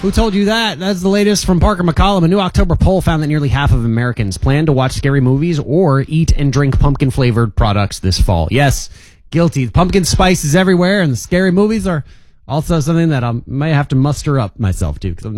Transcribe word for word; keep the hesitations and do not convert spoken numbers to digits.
Who told you that? That's the latest from Parker McCollum. A new October poll found that nearly half of Americans plan to watch scary movies or eat and drink pumpkin-flavored products this fall. Yes, guilty. Pumpkin spice is everywhere, and the scary movies are also something that I may have to muster up myself to, because I'm